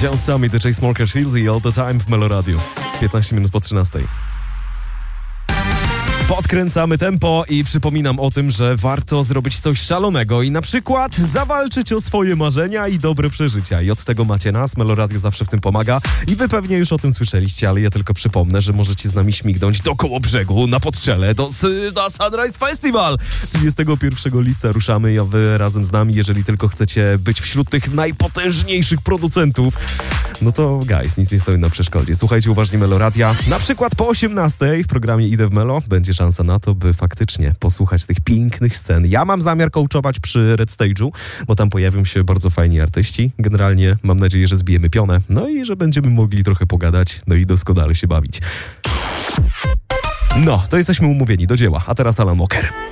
John Summit, The Chainsmokers, Easy All The Time w Meloradiu. 15 minut po 13. Podkręcamy tempo i przypominam o tym, że warto zrobić coś szalonego i na przykład zawalczyć o swoje marzenia i dobre przeżycia. I od tego macie nas, Meloradio zawsze w tym pomaga i wy pewnie już o tym słyszeliście, ale ja tylko przypomnę, że możecie z nami śmignąć do Kołobrzegu, na Podczele, na Sunrise Festival. 31 lipca ruszamy, a wy razem z nami, jeżeli tylko chcecie być wśród tych najpotężniejszych producentów, no to guys, nic nie stoi na przeszkodzie. Słuchajcie uważnie Meloradia. Na przykład po 18 w programie Idę w Melo będzie szansa na to, by faktycznie posłuchać tych pięknych scen. Ja mam zamiar coachować przy Red Stage'u, bo tam pojawią się bardzo fajni artyści. Generalnie mam nadzieję, że zbijemy pionę, no i że będziemy mogli trochę pogadać, no i doskonale się bawić. No, to jesteśmy umówieni do dzieła, a teraz Alan Walker.